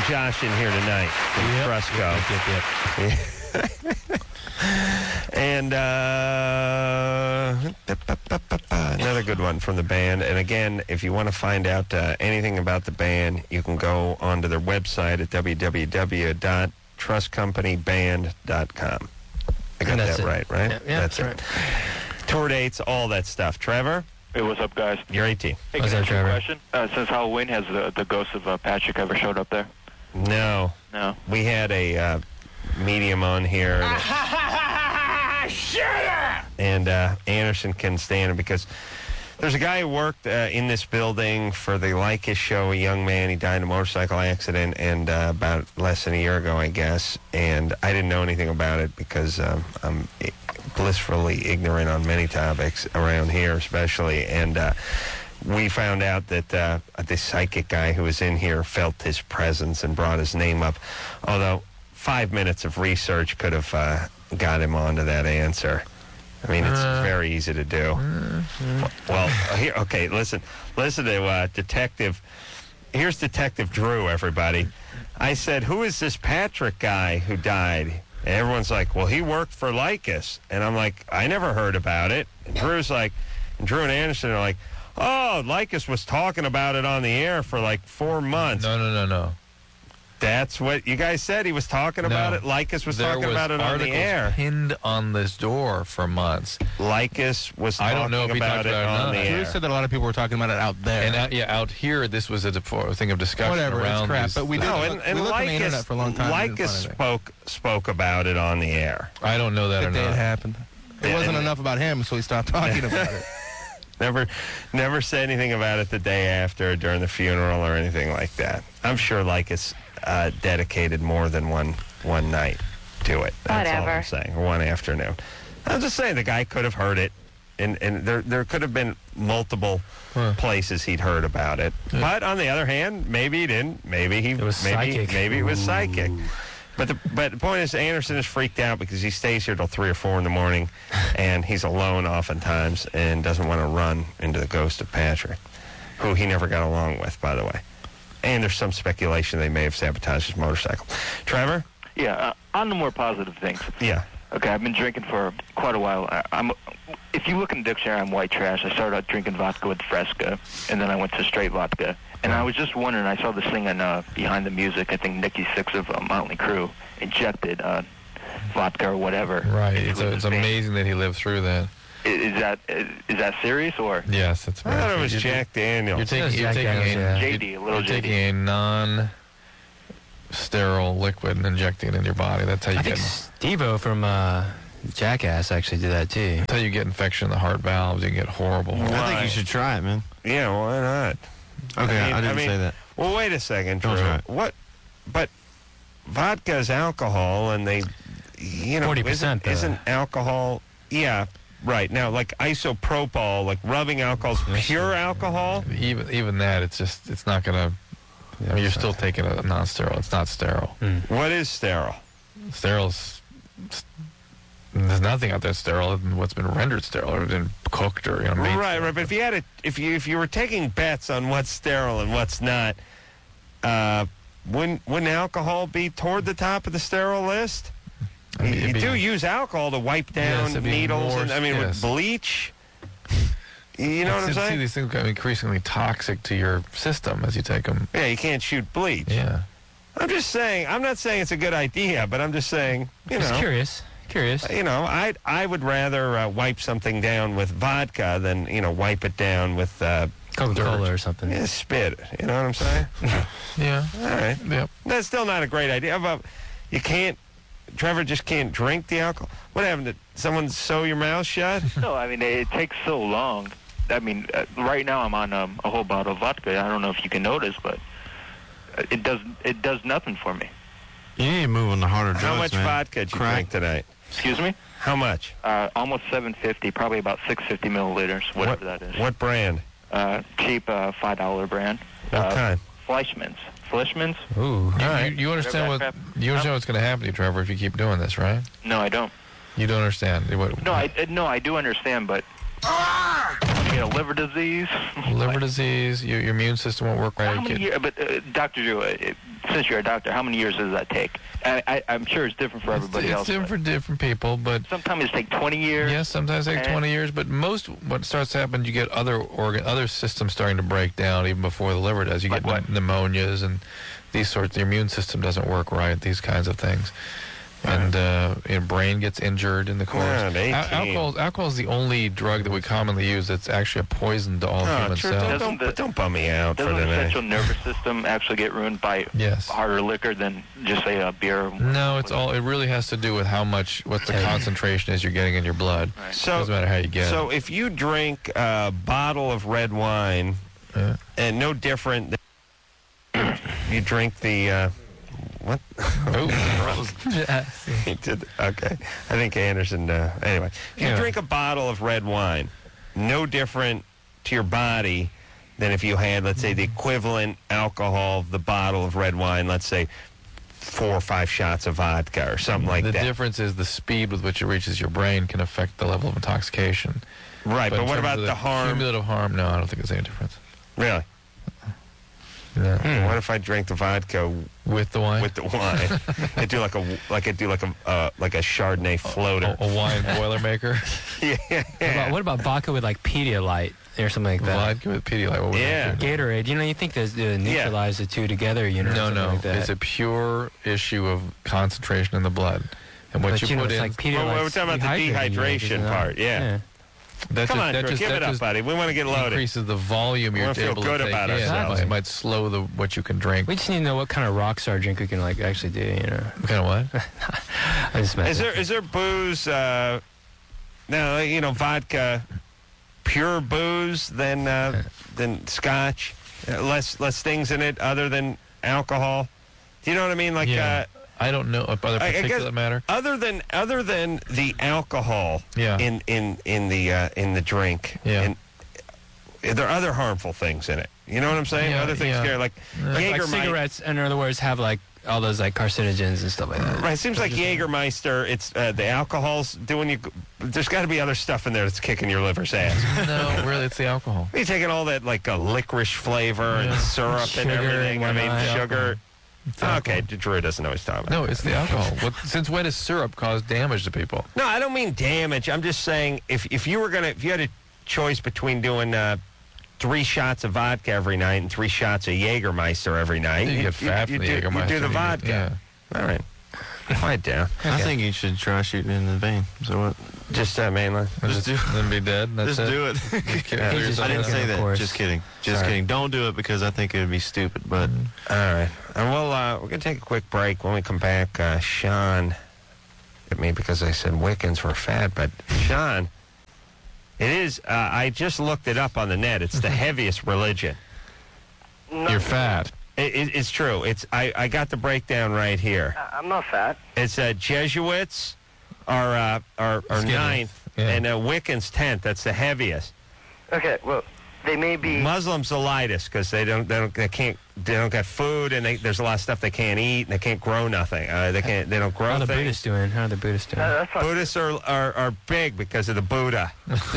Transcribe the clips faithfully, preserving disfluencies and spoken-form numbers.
Josh in here tonight from Yep. Fresco. Yep, yep, yep. And uh, another good one from the band. And again, if you want to find out uh, anything about the band, you can go onto their website at w w w dot trust company band dot com. I got that it. right, right? Yeah, yeah, that's, that's it. Tour dates, all that stuff. Trevor? Hey, what's up, guys? You're eighteen. Hey, What's can I up, ask you a Trevor? question? Uh, since Halloween, has the, the ghost of uh, Patrick ever showed up there? No. No. We had a uh, medium on here. And uh, Anderson can stand it because there's a guy who worked uh, in this building for the Lycus show, a young man. He died in a motorcycle accident and uh, about less than a year ago, I guess. And I didn't know anything about it because um, I'm blissfully ignorant on many topics around here, especially. And uh, we found out that uh, this psychic guy who was in here felt his presence and brought his name up, although five minutes of research could have uh, got him onto that answer. I mean, it's Uh, very easy to do. uh, Well, here, okay, listen, listen to uh, Detective. Here's Detective Drew, everybody. I said, who is this Patrick guy who died? And everyone's like, well, he worked for Lycus. And I'm like, I never heard about it. And Drew's like, and Drew and Anderson are like, oh, Lycus was talking about it on the air for like four months. No, no, no, no. That's what you guys said. He was talking about No. it. Lycus was There talking was about it on the articles air. pinned on this door for months. Lycus was I talking don't know if he about talked it about it or on not. the Drew air. Drew said that a lot of people were talking about it out there. And out, yeah, out here, this was a, defo- a thing of discussion Whatever, it's around crap, these- but we did- No, look- and, and we looked on the Lycus, internet for a long time and didn't Lycus find it. spoke spoke about it on the air. I don't know that the or day it not. happened. It Yeah, wasn't and- enough about him, so he stopped talking about it. Never, never said anything about it the day after, during the funeral, or anything like that. I'm sure Lycus uh, dedicated more than one one night to it. That's all Whatever. I'm saying, or one afternoon. I'm just saying the guy could have heard it, and and there there could have been multiple Huh. places he'd heard about it. But on the other hand, maybe he didn't. Maybe he It was maybe psychic. maybe it was psychic. But the but the point is, Anderson is freaked out because he stays here till three or four in the morning, and he's alone oftentimes and doesn't want to run into the ghost of Patrick, who he never got along with, by the way. And there's some speculation they may have sabotaged his motorcycle. Trevor? Yeah, uh, on the more positive things. Yeah. Okay, I've been drinking for quite a while. I, I'm, if you look in the dictionary, I'm white trash. I started out drinking vodka with Fresca, and then I went to straight vodka. And I was just wondering, I saw this thing on uh, Behind the Music. I think Nikki Sixx of uh, Motley Crue injected uh, vodka or whatever. Right. into It's, his it's veins. amazing that he lived through that. I- Is that is, is that serious or? Yes, it's I thought it was you're, Jack Daniels. You're taking, It was you're Jack taking Daniels, a, yeah. J D, a little you're J D. taking a non-sterile liquid and injecting it in your body. That's how you I get. think Steve-O from uh, Jackass actually did that too. That's how you get infection in the heart valves. You get horrible. I think Why? you should try it, man. Yeah, why not? Okay, I mean- I, didn't I mean- say that. Well, wait a second, Drew. Don't try it. What? But vodka is alcohol, and they, you know, forty percent isn't, though. isn't alcohol? Yeah, right. Now, like isopropyl, like rubbing alcohol, is pure alcohol. Even even that, it's just it's not gonna. I mean, you're still taking a non-sterile. It's not sterile. What is sterile? Sterile's. There's nothing out there sterile than what's been rendered sterile or been cooked or you know made. Right, right. But if you had a, if you if you were taking bets on what's sterile and what's not, uh, wouldn't wouldn't alcohol be toward the top of the sterile list? I mean, you it'd be- do use alcohol to wipe down Yes, it'd be needles, more- and I mean yes. with bleach. You know what I'm See, saying? these things become increasingly toxic to your system as you take them. Yeah, you can't shoot bleach. Yeah. I'm just saying. I'm not saying it's a good idea, but I'm just saying. You Just know. curious. Curious. You know, I I would rather uh, wipe something down with vodka than you know wipe it down with uh, Coca-Cola or something. yeah, spit. You know what I'm saying? Yeah. All right. Yep. That's still not a great idea. But you can't. Trevor just can't drink the alcohol. What happened? Did someone sew your mouth shut? No, I mean, it takes so long. I mean, uh, right now I'm on um, a whole bottle of vodka. I don't know if you can notice, but uh, it does it does nothing for me. You need to move on the harder drugs, How much man. vodka did you Crack. drink tonight? Excuse me? How much? Uh, almost seven fifty, probably about six fifty milliliters, whatever what, that is. What brand? Uh, cheap uh, five dollar brand. What uh, kind? Fleischmann's. Fleischmann's? Ooh. You, right. you, you understand what Crap. you understand what's going to happen to you, Trevor, if you keep doing this, right? No, I don't. You don't understand. What, No, I uh, no, I do understand, but you know, liver disease. liver disease, your, your immune system won't work right. How many Kid. years? But uh, Doctor Drew, uh, since you're a doctor, how many years does that take? I, I, I'm sure it's different for everybody it's, else. It's different for different people, but Sometimes it take twenty years. yes, sometimes it takes and- twenty years. But most what starts to happen, you get other organ, other systems starting to break down even before the liver does. You Like get what? pneumonias and these sorts. The immune system doesn't work right. These kinds of things. And uh, your brain gets injured in the course. Yeah, at eighteen. Al- alcohol, alcohol is the only drug that we commonly use that's actually a poison to all Oh, human sure, cells. don't, Doesn't don't, the- but don't bum me out for Doesn't the the night. central nervous system actually get ruined by Yes. harder liquor than just say a beer? No, it's all. It really has to do with how much, what the concentration is you're getting in your blood. So, Doesn't matter how you get so it. if you drink a bottle of red wine, Yeah. and no different than you drink the, uh, what? Oh, He did, okay. I think Anderson, uh, anyway. If you Yeah. drink a bottle of red wine, no different to your body than if you had, let's say, the equivalent alcohol of the bottle of red wine, let's say, four or five shots of vodka or something like the that. difference is the speed with which it reaches your brain can affect the level of intoxication. Right, but, in what terms about of the, harm? Cumulative harm? No, I don't think there's any difference. Really? No. Hmm, what if I drink the vodka With the wine? with the wine? I do like a like I do like a uh, like a Chardonnay floater. a, a wine Boilermaker? yeah. What about, what about vodka with like Pedialyte or something like that? Vodka with Pedialyte. What would Yeah. that do? Gatorade. You know, you think that uh, neutralize the two together, you know? No, something no. Like that. It's a pure issue of concentration in the blood. And what but you, you know, put it's in... like Pedialyte. Well, we're talking about the dehydration part, yeah. that Come just, on, that Drew, just, give that it up, just buddy. We want to get loaded. increases the volume We you're wanna feel able good to take about in. ourselves. It might slow the what you can drink. We just need to know what kind of rock star drink we can like actually do, you know? Kind of what? I just meant Is there is there booze? Uh, now you know vodka, pure booze than uh, than scotch. Uh, less less things in it other than alcohol. Do you know what I mean? Like Yeah. I don't know of other I- I guess- particulate matter. uh, other than other than the alcohol Yeah. in in in the uh, in the drink. Yeah. And there are other harmful things in it. You know what I'm saying? Yeah, other things yeah. scare like like, like Jägermeister. cigarettes, in other words, have like all those like carcinogens and stuff like that. Right, it seems like Jägermeister. It's uh, the alcohol's doing you. There's got to be other stuff in there that's kicking your liver's ass. No, really, it's the alcohol. You're taking all that like uh, licorice flavor and Yeah. syrup Sugar and everything. and I mean, whatnot. sugar. It's the Okay, alcohol. Drew doesn't know what he's talking about. No, it's the alcohol. What, since when has syrup caused damage to people? No, I don't mean damage. I'm just saying if if you were gonna if you had a choice between doing uh, three shots of vodka every night and three shots of Jägermeister every night, You get fat you, from do, the Jägermeister. You do the You- vodka. Yeah. All right. Quiet down. I think you should try shooting in the vein. So what? Just uh, mainline. Just do Then be dead. That's Just it. do it. Yeah. He just I didn't joking, say of that. course. Just kidding. Just Sorry. kidding. Don't do it because I think it would be stupid. But All right. And we'll, uh, we're going to take a quick break. When we come back, uh, Sean at me because I said Wiccans were fat, but Sean, it is, uh, I just looked it up on the net. It's the heaviest religion. You're fat. It, it, it's true. It's I, I got the breakdown right here. I'm not fat. It's uh, Jesuits are, uh, are, are Skinny. ninth, Yeah. and uh, Wiccans tenth. That's the heaviest. Okay, well, they may be. Muslims the lightest because they don't they don't they can't they don't got food and they, there's a lot of stuff they can't eat and they can't grow nothing. Uh, they can't they don't grow How are the things. Buddhists doing? How are the Buddhists doing? Uh, that's fine. Buddhists are, are are big because of the Buddha.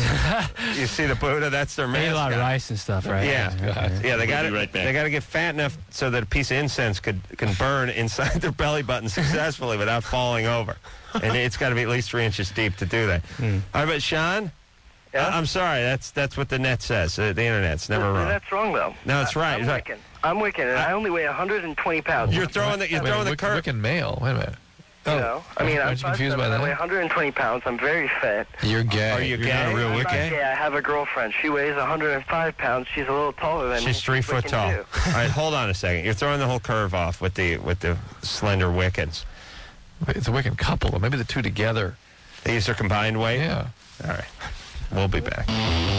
You see the Buddha? That's their They eat a lot of mascot. rice and stuff, right? Yeah, Okay. yeah. They got to be right back. they got to get fat enough so that a piece of incense could can burn inside their belly button successfully without falling over. And it's got to be at least three inches deep to do that. Hmm. All right, but Sean, Yeah? I- I'm sorry. That's that's what the net says. Uh, the internet's never Well, wrong. That's wrong, though. No, it's I- right. I'm It's right. Wiccan. I'm Wiccan, and I, only weigh one hundred twenty pounds. You're throwing the you're Wait, throwing the Wick- curve. Wiccan male. Wait a minute. You know? I mean, I'm Aren't you confused by five seven, I that? weigh one hundred twenty pounds. I'm very fat. You're gay. Are you You're gay? not a real I'm not Wiccan. gay. I have a girlfriend. She weighs one hundred five pounds. She's a little taller than me. She's three foot Wiccan tall. too. All right, hold on a second. You're throwing the whole curve off with the with the slender Wiccans. It's a Wiccan couple. Or maybe the two together. They use their combined weight. Yeah. All right. We'll be back.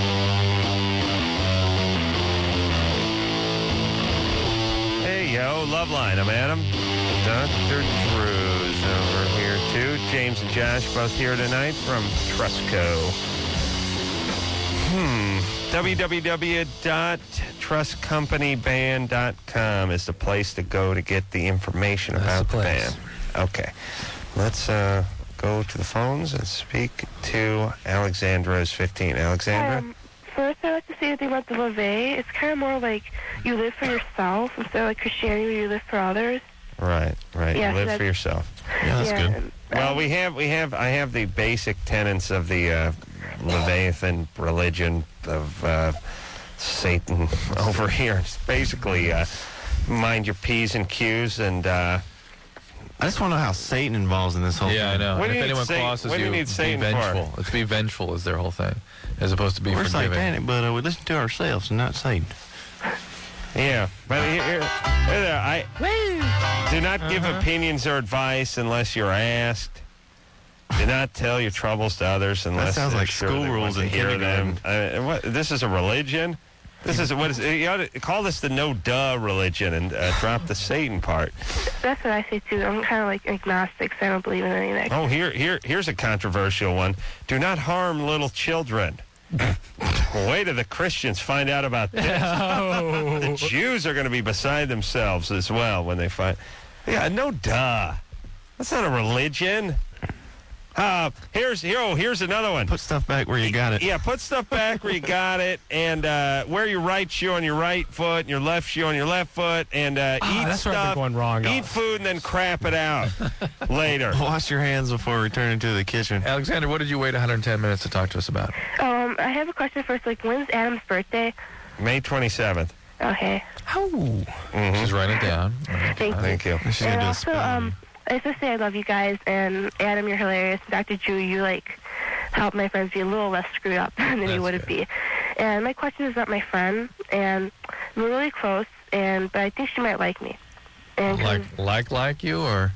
Hey, yo, Loveline. I'm Adam. Doctor Drew's over here, too. James and Josh both here tonight from Trustco. Hmm. w w w dot trust company band dot com is the place to go to get the information That's about the the, place. band. Okay. Let's uh, go to the phones and speak to Alexandra is fifteen. Alexandra? Um, first, I'd like to say the thing about the LaVey. It's kind of more like you live for yourself instead of like Christianity where you live for others. Right, right. Yeah, you live that's- for yourself. Yeah, that's yeah. good. and, Well, um, we have, we have, I have the basic tenets of the uh, Leviathan religion of uh, Satan over here. It's basically uh, mind your P's and Q's and. Uh, I just want to know how Satan involves in this whole Yeah, I thing. know. What And do if you need anyone Satan- crosses what do you you, need be Satan for? vengeful. It's be vengeful is their whole thing, as opposed to be We're forgiving. satanic, but uh, we listen to ourselves and not Satan. Yeah, but here, here, here there, I do not give opinions or advice unless you're asked. Do not tell your troubles to others unless sounds they're like sure school they want rules to in hear them. kindergarten. Uh, what, this is a religion. This is what is. You ought to call this the no duh religion and uh, drop the Satan part. That's what I say too. I'm kind of like agnostic, so I don't believe in anything. Oh, here, here, here's a controversial one. Do not harm little children. Wait till the Christians find out about this. The Jews are going to be beside themselves as well when they find. Yeah, no duh. That's not a religion. Uh, here's here. Oh, here's another one. Put stuff back where you got it. Yeah, put stuff back where you got it, and uh, wear your right shoe on your right foot, and your left shoe on your left foot, and uh, Ah, eat that's where I've stuff. been going wrong. Eat food and then crap it out later. Wash your hands before returning to the kitchen. Alexander, what did you wait one hundred ten minutes to talk to us about? Um, I have a question first. Like, when's Adam's birthday? May twenty-seventh. Okay. Mm-hmm. She's writing it down. Thank you. Thank you. She's And gonna do a also, spelling. um, I just want to say I love you guys, and Adam, you're hilarious. Doctor Drew, you like help my friends be a little less screwed up than That's you would good. be. And my question is about my friend, and we're really close, and but I think she might like me, and Like, like, like you, or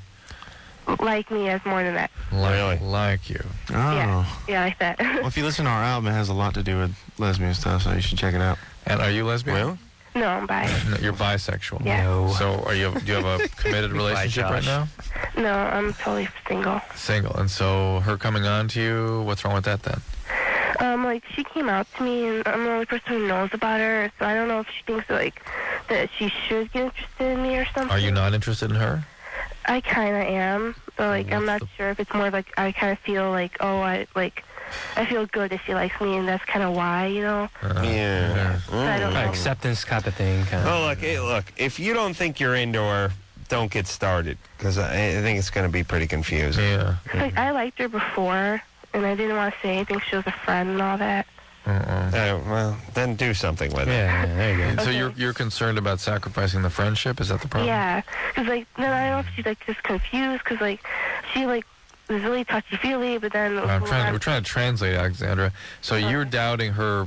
like me as more than that. like, Really? like you? Oh. Yeah, yeah, like that. Well, if you listen to our album, it has a lot to do with lesbian stuff, so you should check it out. And are you lesbian? Well, No, I'm bi. No, you're bisexual. Yeah. No. So, are you? Do you have a committed relationship right Josh. now? No, I'm totally single. Single. And so, her coming on to you, what's wrong with that then? Um, like she came out to me, and I'm the only person who knows about her, so I don't know if she thinks like that she should get interested in me or something. Are you not interested in her? I kind of am, but like I'm What's not the- sure if it's more like I kind of feel like oh I like I feel good that she likes me, and that's kind of why, you know. Uh, yeah. I don't Kind know. of acceptance type of thing. Kind Oh, look, hey, look. If you don't think you're into her, don't get started because I, I think it's going to be pretty confusing. Yeah. Like I liked her before, and I didn't want to say anything. She was a friend and all that. Uh-uh. Uh, well, then do something with it. Yeah, yeah, there you go. So Okay. you're you're concerned about sacrificing the friendship? Is that the problem? Yeah, because like then I don't know if she's like just confused because like she like was really touchy feely, but then I'm trying. We're trying to translate, Alexandra. So you're doubting her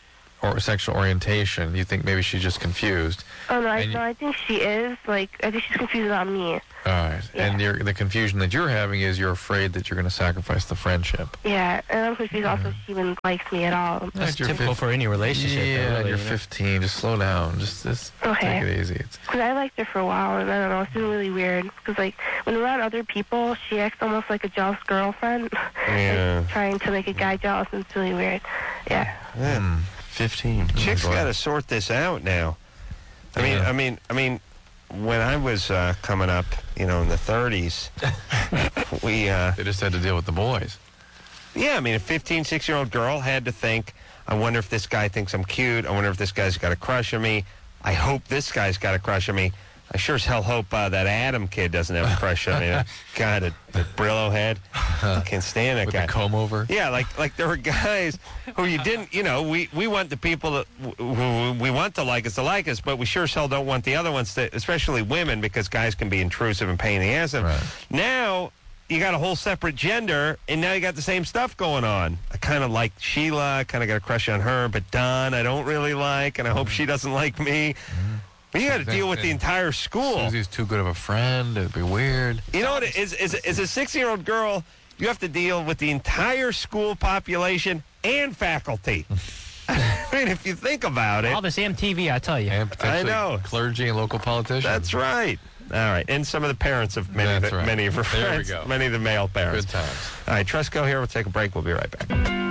or sexual orientation. You think maybe she's just confused. Oh no, I, and you- no, I think she is. Like I think she's confused about me. All right. Yeah. And you're, the confusion that you're having is you're afraid that you're going to sacrifice the friendship. Yeah, and I'm confused also if she even likes me at all. That's Right, you're typical fif- for any relationship. though, Yeah, really, you're you know? fifteen. Just slow down. Just, just Okay. take it easy. It's, Because I liked her for a while, and I don't know, it's been really weird. Because, like, when we're around other people, she acts almost like a jealous girlfriend. Yeah. Like, trying to make a guy jealous, and it's really weird. Yeah. Yeah. hmm. fifteen. Chicks boy. got to sort this out now. I mean, Yeah. I mean, I mean, when I was uh, coming up, you know, in the thirties, we, uh, They just had to deal with the boys. yeah, I mean, a fifteen, six-year-old girl had to think, I wonder if this guy thinks I'm cute. I wonder if this guy's got a crush on me. I hope this guy's got a crush on me. I sure as hell hope uh, that Adam kid doesn't have a crush on me. That guy, that, that Brillo head. I can't stand that With guy. the comb over. Yeah, like like there were guys who you didn't, you know, we, we want the people that w- who we want to like us to like us, but we sure as hell don't want the other ones to, especially women, because guys can be intrusive and pain in the ass. And Right. now you got a whole separate gender, and now you got the same stuff going on. I kind of like Sheila, I kind of got a crush on her, but Don I don't really like, and I hope she doesn't like me. But you got to deal with the entire school. Susie's too good of a friend. It'd be weird. You know what? As, as, as a six-year-old girl, you have to deal with the entire school population and faculty. I mean, if you think about it, All this M T V, I tell you. And potentially know. clergy and local politicians. that's right. All right, and some of the parents of many, of That's the, right. many of her There we friends, go. many of the male parents. Good times. All right, Trusco here. We'll take a break. We'll be right back.